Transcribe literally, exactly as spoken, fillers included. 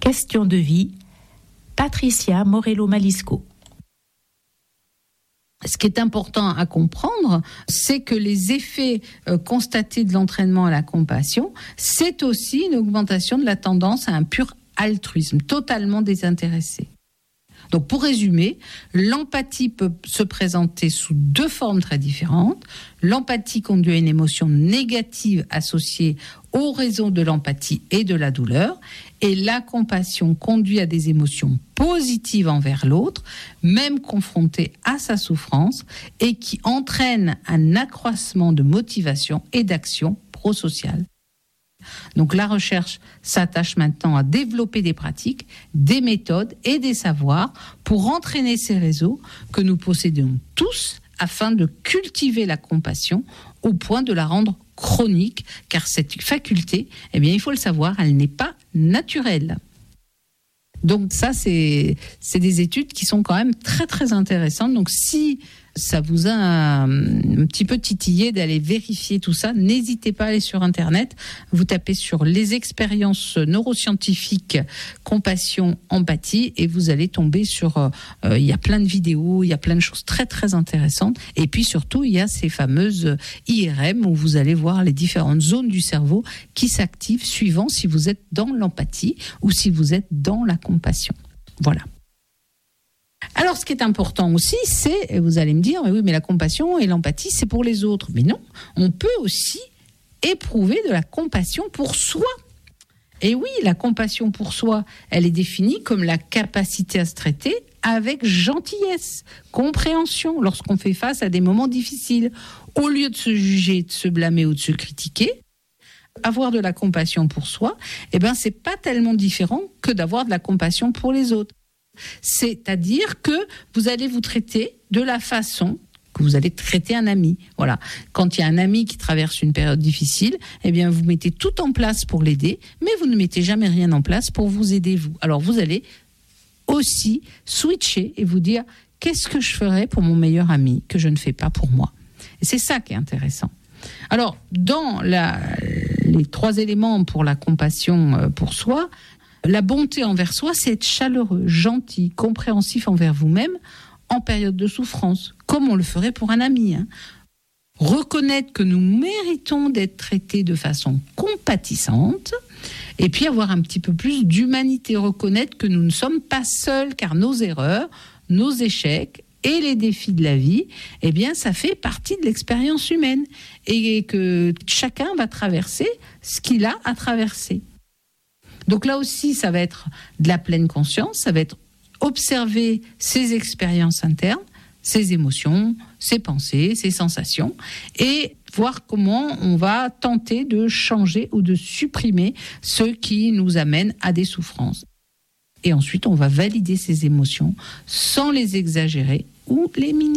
Question de vie, Patricia Morello-Malisco. Ce qui est important à comprendre, c'est que les effets euh, constatés de l'entraînement à la compassion, c'est aussi une augmentation de la tendance à un pur altruisme, totalement désintéressé. Donc pour résumer, l'empathie peut se présenter sous deux formes très différentes. L'empathie conduit à une émotion négative associée aux raisons de l'empathie et de la douleur, et la compassion conduit à des émotions positives envers l'autre, même confronté à sa souffrance, et qui entraîne un accroissement de motivation et d'action prosociale. Donc la recherche s'attache maintenant à développer des pratiques, des méthodes et des savoirs pour entraîner ces réseaux que nous possédons tous afin de cultiver la compassion au point de la rendre chronique, car cette faculté, eh bien, il faut le savoir, elle n'est pas naturelle. Donc ça, c'est, c'est des études qui sont quand même très très intéressantes. Donc si ça vous a un, un petit peu titillé d'aller vérifier tout ça, n'hésitez pas à aller sur Internet. Vous tapez sur les expériences neuroscientifiques, compassion, empathie, et vous allez tomber sur... Euh, il y a plein de vidéos, il y a plein de choses très très intéressantes. Et puis surtout, il y a ces fameuses I R M où vous allez voir les différentes zones du cerveau qui s'activent suivant si vous êtes dans l'empathie ou si vous êtes dans la compassion. Voilà. Alors, ce qui est important aussi, c'est, et vous allez me dire, mais oui, mais la compassion et l'empathie, c'est pour les autres. Mais non, on peut aussi éprouver de la compassion pour soi. Et oui, la compassion pour soi, elle est définie comme la capacité à se traiter avec gentillesse, compréhension, lorsqu'on fait face à des moments difficiles. Au lieu de se juger, de se blâmer ou de se critiquer, avoir de la compassion pour soi, eh ben, c'est pas tellement différent que d'avoir de la compassion pour les autres. C'est-à-dire que vous allez vous traiter de la façon que vous allez traiter un ami. Voilà. Quand il y a un ami qui traverse une période difficile, eh bien, vous mettez tout en place pour l'aider, mais vous ne mettez jamais rien en place pour vous aider, vous. Alors, vous allez aussi switcher et vous dire, qu'est-ce que je ferais pour mon meilleur ami que je ne fais pas pour moi? Et c'est ça qui est intéressant. Alors, dans la, les trois éléments pour la compassion pour soi, la bonté envers soi, c'est être chaleureux, gentil, compréhensif envers vous-même en période de souffrance, comme on le ferait pour un ami. Hein. Reconnaître que nous méritons d'être traités de façon compatissante, et puis avoir un petit peu plus d'humanité, reconnaître que nous ne sommes pas seuls, car nos erreurs, nos échecs et les défis de la vie, eh bien, ça fait partie de l'expérience humaine, et que chacun va traverser ce qu'il a à traverser. Donc là aussi, ça va être de la pleine conscience, ça va être observer ses expériences internes, ses émotions, ses pensées, ses sensations, et voir comment on va tenter de changer ou de supprimer ce qui nous amène à des souffrances. Et ensuite, on va valider ces émotions sans les exagérer ou les minimiser.